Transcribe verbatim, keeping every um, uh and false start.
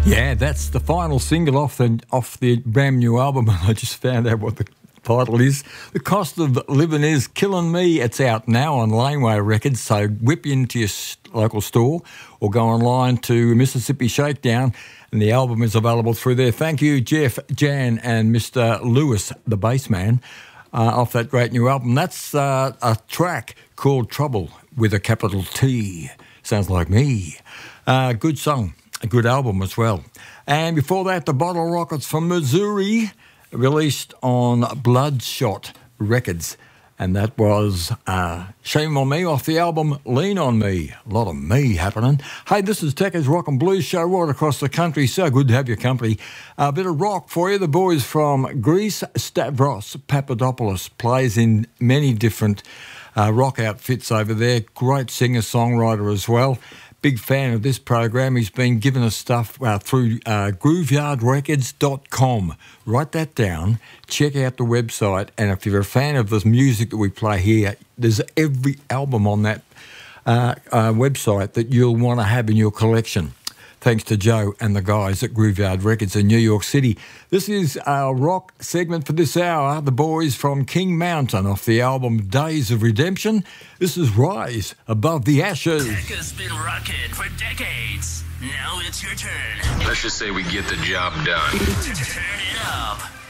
Yeah, that's the final single off the off the brand new album. I just found out what the title is. The Cost of Living Is Killing Me. It's out now on Laneway Records, so whip into your local store or go online to Mississippi Shakedown, and the album is available through there. Thank you, Jeff, Jan, and Mister Lewis, the bass man, uh, off that great new album. That's uh, a track called Trouble with a capital T. Sounds like me. Uh, good song. A good album as well. And before that, the Bottle Rockets from Missouri, released on Bloodshot Records. And that was uh, Shame on Me off the album Lean on Me. A lot of me happening. Hey, this is Tekka's Rock and Blues Show right across the country. So good to have your company. A bit of rock for you. The boys from Greece, Stavros Papadopoulos, plays in many different uh, rock outfits over there. Great singer-songwriter as well. Big fan of this program. He's been giving us stuff uh, through uh, grooveyard records dot com. Write that down. Check out the website. And if you're a fan of the music that we play here, there's every album on that uh, uh, website that you'll want to have in your collection. Thanks to Joe and the guys at Grooveyard Records in New York City. This is our rock segment for this hour. The boys from King Mountain off the album Days of Redemption. This is Rise Above the Ashes. Tekka's been rocking for decades. Now it's your turn. Let's just say we get the job done. Turn it up.